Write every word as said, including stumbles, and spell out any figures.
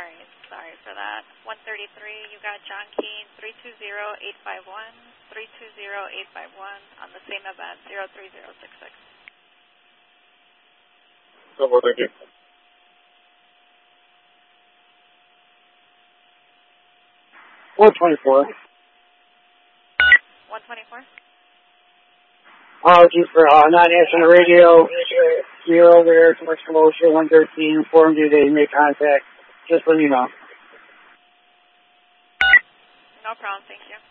right. Sorry for that. one thirty-three, you got John Keane, three two zero, eight five one, three two zero, eight five one on the same event, zero three zero six six. So what thank you. one twenty-four. one twenty-four? Apologies for uh, not answering the radio. You're over there, too much commotion, one thirteen, informed you they make contact. Just let me know. No problem, thank you.